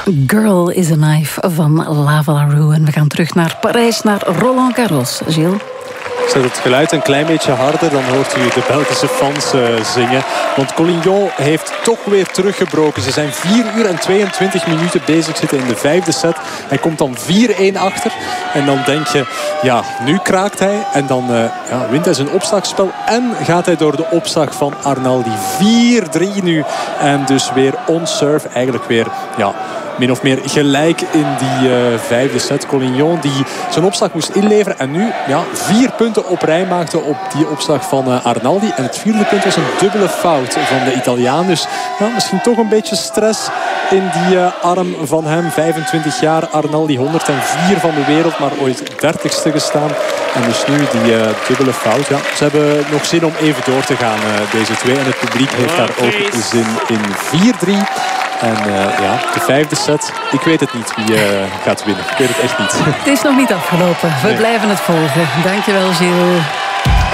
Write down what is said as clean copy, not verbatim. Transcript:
Girl is a Knife van Lava LaRue. En we gaan terug naar Parijs, naar Roland Garros. Gilles? Zet het geluid een klein beetje harder, dan hoort u de Belgische fans zingen. Want Collignon heeft toch weer teruggebroken. Ze zijn 4 uur en 22 minuten bezig, zitten in de 5e set. Hij komt dan 4-1 achter. En dan denk je, ja, nu kraakt hij. En dan wint hij zijn opslagspel. En gaat hij door de opslag van Arnaldi. 4-3 nu. En dus weer on serve. Eigenlijk weer, min of meer gelijk in die 5e set. Collignon die zijn opslag moest inleveren. En nu 4 punten op rij maakte op die opslag van Arnaldi. En het 4e punt was een dubbele fout van de Italiaan. Dus misschien toch een beetje stress in die arm van hem. 25 jaar, Arnaldi 104 van de wereld. Maar ooit 30ste gestaan. En dus nu die dubbele fout. Ja, ze hebben nog zin om even door te gaan, deze twee. En het publiek heeft daar ook zin in. 4-3. En de 5e set, ik weet het niet wie gaat winnen. Ik weet het echt niet. Het is nog niet afgelopen. We blijven het volgen. Dankjewel, Gilles.